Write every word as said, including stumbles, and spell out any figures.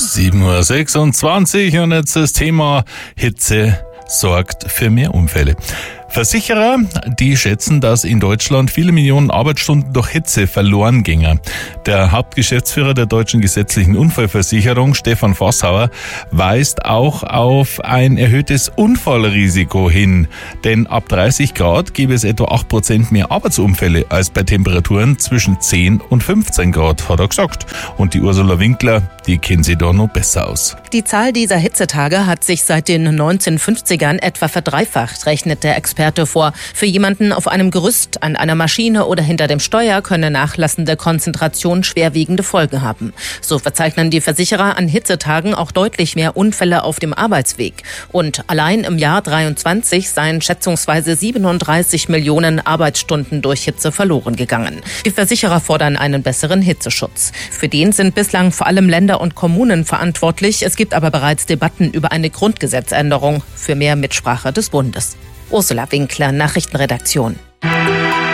sieben Uhr sechsundzwanzig und jetzt das Thema Hitze sorgt für mehr Unfälle. Versicherer, die schätzen, dass in Deutschland viele Millionen Arbeitsstunden durch Hitze verloren gingen. Der Hauptgeschäftsführer der Deutschen Gesetzlichen Unfallversicherung, Stefan Vossauer, weist auch auf ein erhöhtes Unfallrisiko hin. Denn ab dreißig Grad gäbe es etwa acht Prozent mehr Arbeitsunfälle als bei Temperaturen zwischen zehn und fünfzehn Grad, hat er gesagt. Und die Ursula Winkler, die kennt sich da noch besser aus. Die Zahl dieser Hitzetage hat sich seit den neunzehnhundertfünfzigern etwa verdreifacht, rechnet der Experte vor. Für jemanden auf einem Gerüst, an einer Maschine oder hinter dem Steuer könne nachlassende Konzentration schwerwiegende Folgen haben. So verzeichnen die Versicherer an Hitzetagen auch deutlich mehr Unfälle auf dem Arbeitsweg. Und allein im Jahr dreiundzwanzig seien schätzungsweise siebenunddreißig Millionen Arbeitsstunden durch Hitze verloren gegangen. Die Versicherer fordern einen besseren Hitzeschutz. Für den sind bislang vor allem Länder und Kommunen verantwortlich. Es gibt aber bereits Debatten über eine Grundgesetzänderung für mehr Mitsprache des Bundes. Ursula Winkler, Nachrichtenredaktion.